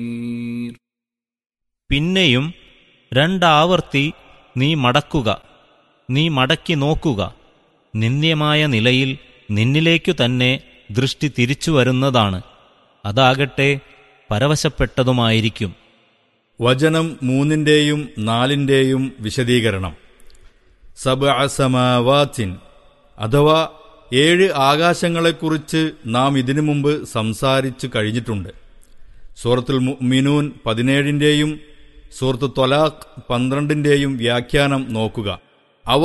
പിന്നെയും രണ്ടാവർത്തി നീ മടക്കുക, നീ മടക്കി നോക്കുക. നിന്ദ്യമായ നിലയിൽ നിന്നിലേക്കു തന്നെ ദൃഷ്ടി തിരിച്ചു വരുന്നതാണ്. അതാകട്ടെ പരവശപ്പെട്ടതുമായിരിക്കും. വചനം 3-ന്റെയും 4-ന്റെയും വിശദീകരണം. സബ്അ സമാവാത്തിൻ അഥവാ 7 ആകാശങ്ങളെക്കുറിച്ച് നാം ഇതിനു മുമ്പ് സംസാരിച്ചു കഴിഞ്ഞിട്ടുണ്ട്. സൂറത്തുൽ മുഅ്മിനൂൻ 17-ന്റെയും സൂറത്ത് ത്വലാഖ് 12-ന്റെയും വ്യാഖ്യാനം നോക്കുക. അവ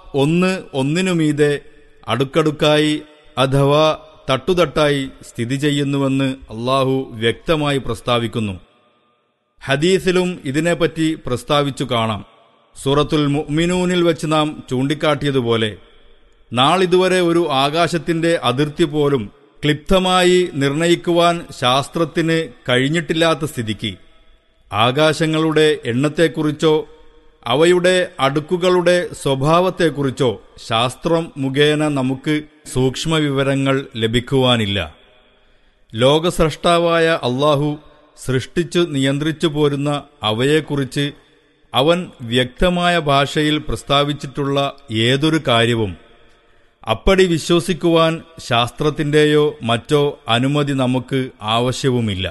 ഒന്നിനുമീതെ അടുക്കടുക്കായി അഥവാ തട്ടുതട്ടായി സ്ഥിതി ചെയ്യുന്നുവെന്ന് അള്ളാഹു വ്യക്തമായി പ്രസ്താവിക്കുന്നു. ഹദീസിലും ഇതിനെപ്പറ്റി പ്രസ്താവിച്ചു കാണാം. സൂറത്തുൽ മുഅ്മിനൂനിൽ വെച്ച് നാം ചൂണ്ടിക്കാട്ടിയതുപോലെ നാളിതുവരെ ഒരു ആകാശത്തിന്റെ അതിർത്തി പോലും ക്ലിപ്തമായി നിർണയിക്കുവാൻ ശാസ്ത്രത്തിന് കഴിഞ്ഞിട്ടില്ലാത്ത സ്ഥിതിക്ക് ആകാശങ്ങളുടെ എണ്ണത്തെക്കുറിച്ചോ അവയുടെ അടുക്കുകളുടെ സ്വഭാവത്തെക്കുറിച്ചോ ശാസ്ത്രം മുഖേന നമുക്ക് സൂക്ഷ്മവിവരങ്ങൾ ലഭിക്കുവാനില്ല. ലോകസ്രഷ്ടാവായ അള്ളാഹു സൃഷ്ടിച്ചു നിയന്ത്രിച്ചു പോരുന്ന അവയെക്കുറിച്ച് അവൻ വ്യക്തമായ ഭാഷയിൽ പ്രസ്താവിച്ചിട്ടുള്ള ഏതൊരു കാര്യവും അപ്പടി വിശ്വസിക്കുവാൻ ശാസ്ത്രത്തിന്റെയോ മറ്റോ അനുമതി നമുക്ക് ആവശ്യവുമില്ല.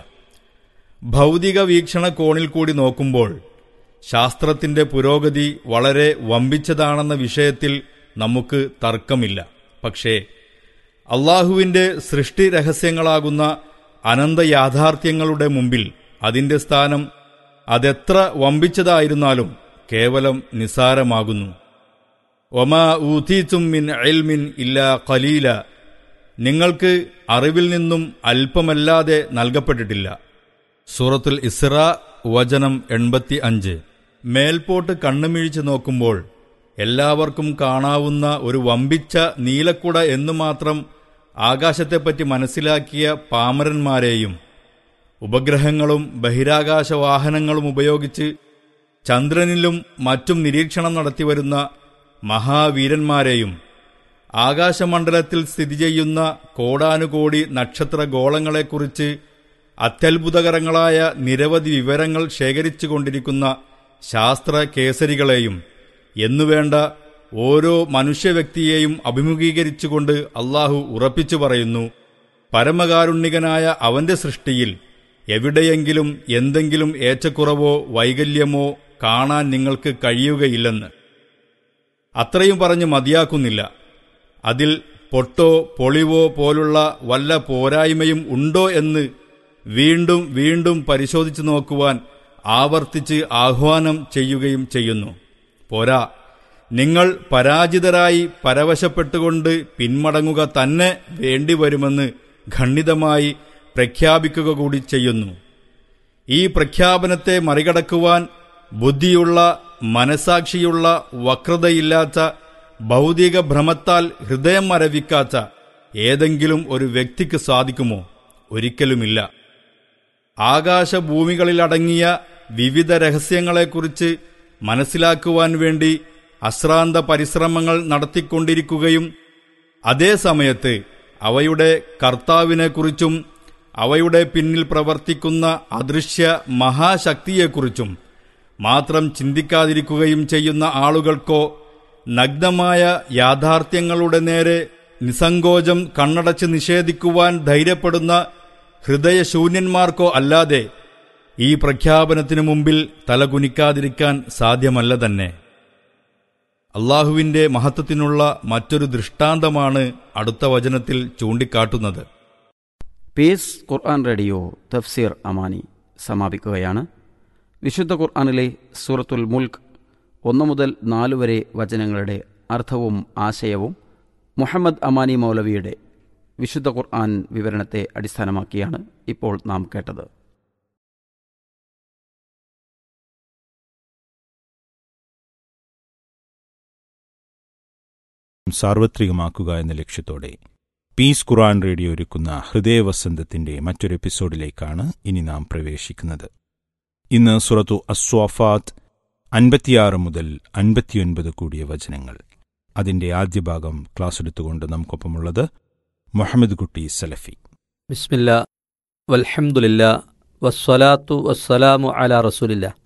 ഭൗതിക വീക്ഷണകോണിൽ കൂടി നോക്കുമ്പോൾ ശാസ്ത്രത്തിന്റെ പുരോഗതി വളരെ വമ്പിച്ചതാണെന്ന വിഷയത്തിൽ നമുക്ക് തർക്കമില്ല. പക്ഷേ അള്ളാഹുവിന്റെ സൃഷ്ടി രഹസ്യങ്ങളാകുന്ന അനന്ത യാഥാർത്ഥ്യങ്ങളുടെ മുമ്പിൽ അതിന്റെ സ്ഥാനം അതെത്ര വമ്പിച്ചതായിരുന്നാലും കേവലം നിസാരമാകുന്നു. വമാ ഊതീതും മിൻ ഇൽമിൻ ഇല്ലാ ഖലീല, നിങ്ങൾക്ക് അറിവിൽ നിന്നും അല്പമല്ലാതെ നൽകപ്പെട്ടിട്ടില്ല. സൂറത്തുൽ ഇസ്രാ വചനം 85. മേൽപോട്ട് കണ്ണുമിഴിച്ചു നോക്കുമ്പോൾ എല്ലാവർക്കും കാണാവുന്ന ഒരു വമ്പിച്ച നീലക്കുട എന്നു മാത്രം ആകാശത്തെപ്പറ്റി മനസ്സിലാക്കിയ പാമരന്മാരെയും ഉപഗ്രഹങ്ങളും ബഹിരാകാശ വാഹനങ്ങളും ഉപയോഗിച്ച് ചന്ദ്രനിലും മറ്റും നിരീക്ഷണം നടത്തിവരുന്ന മഹാവീരന്മാരെയും ആകാശമണ്ഡലത്തിൽ സ്ഥിതി ചെയ്യുന്ന കോടാനുകോടി നക്ഷത്രഗോളങ്ങളെക്കുറിച്ച് അത്യത്ഭുതകരങ്ങളായ നിരവധി വിവരങ്ങൾ ശേഖരിച്ചുകൊണ്ടിരിക്കുന്ന ശാസ്ത്ര കേസരികളെയും എന്നുവേണ്ട ഓരോ മനുഷ്യവ്യക്തിയെയും അഭിമുഖീകരിച്ചുകൊണ്ട് അള്ളാഹു ഉറപ്പിച്ചു പറയുന്നു, പരമകാരുണ്യകനായ അവന്റെ സൃഷ്ടിയിൽ എവിടെയെങ്കിലും എന്തെങ്കിലും ഏറ്റക്കുറവോ വൈകല്യമോ കാണാൻ നിങ്ങൾക്ക് കഴിയുകയില്ലെന്ന്. അത്രയും പറഞ്ഞ് മതിയാക്കുന്നില്ല. അതിൽ പൊട്ടോ പൊളിവോ പോലുള്ള വല്ല പോരായ്മയും ഉണ്ടോ എന്ന് വീണ്ടും വീണ്ടും പരിശോധിച്ചു നോക്കുവാൻ ആവർത്തിച്ച് ആഹ്വാനം ചെയ്യുകയും ചെയ്യുന്നു. പോരാ, നിങ്ങൾ പരാജിതരായി പരവശപ്പെട്ടുകൊണ്ട് പിന്മടങ്ങുക തന്നെ വേണ്ടിവരുമെന്ന് ഖണ്ഡിതമായി പ്രഖ്യാപിക്കുക കൂടി ചെയ്യുന്നു. ഈ പ്രഖ്യാപനത്തെ മറികടക്കുവാൻ ബുദ്ധിയുള്ള, മനസാക്ഷിയുള്ള, വക്രതയില്ലാത്ത, ഭൗതിക ഭ്രമത്താൽ ഹൃദയം മരവിക്കാത്ത ഏതെങ്കിലും ഒരു വ്യക്തിക്ക് സാധിക്കുമോ? ഒരിക്കലുമില്ല. ആകാശഭൂമികളിലടങ്ങിയ വിവിധ രഹസ്യങ്ങളെക്കുറിച്ച് മനസ്സിലാക്കുവാൻ വേണ്ടി അശ്രാന്ത പരിശ്രമങ്ങൾ നടത്തിക്കൊണ്ടിരിക്കുകയും അതേസമയത്ത് അവയുടെ കർത്താവിനെക്കുറിച്ചും അവയുടെ പിന്നിൽ പ്രവർത്തിക്കുന്ന അദൃശ്യ മഹാശക്തിയെക്കുറിച്ചും മാത്രം ചിന്തിക്കാതിരിക്കുകയും ചെയ്യുന്ന ആളുകൾക്കോ നഗ്നമായ യാഥാർത്ഥ്യങ്ങളുടെ നേരെ നിസങ്കോചം കണ്ണടച്ച് നിഷേധിക്കുവാൻ ധൈര്യപ്പെടുന്ന ഹൃദയശൂന്യന്മാർക്കോ അല്ലാതെ ഈ പ്രഖ്യാപനത്തിനു മുമ്പിൽ തലകുനിക്കാതിരിക്കാൻ സാധ്യമല്ല തന്നെ. അള്ളാഹുവിന്റെ മഹത്വത്തിനുള്ള മറ്റൊരു ദൃഷ്ടാന്തമാണ് അടുത്ത വചനത്തിൽ ചൂണ്ടിക്കാട്ടുന്നത്. പീസ് ഖുർആൻ റേഡിയോ തഫ്സീർ അമാനി സമാപിക്കുകയാണ്. വിശുദ്ധ ഖുർആനിലെ സൂറത്തുൽ മുൽക്ക് 1 മുതൽ 4 വരെ വചനങ്ങളുടെ അർത്ഥവും ആശയവും മുഹമ്മദ് അമാനി മൗലവിയുടെ വിശുദ്ധ ഖുർആൻ വിവരണത്തെ അടിസ്ഥാനമാക്കിയാണ് ഇപ്പോൾ നാം കേട്ടത്. സാർവത്രികമാക്കുക എന്ന ലക്ഷ്യത്തോടെ പീസ് ഖുർആൻ റേഡിയോ ഒരുക്കുന്ന ഹൃദയവസന്തത്തിന്റെ മറ്റൊരു എപ്പിസോഡിലേക്കാണ് ഇനി നാം പ്രവേശിക്കുന്നത്. ഇന്ന് സൂറത്തു അസ്വാഫാത്ത് 56 മുതൽ 59 കൂടിയ വചനങ്ങൾ. അതിന്റെ ആദ്യ ഭാഗം ക്ലാസ് എടുത്തുകൊണ്ട് നമുക്കൊപ്പമുള്ളത് മുഹമ്മദ് കുട്ടി സലഫി. ബിസ്മില്ലാ വൽഹംദുലില്ലാ വസ്സലാത്തു വസ്സലാമു അലാ റസൂലില്ലാ.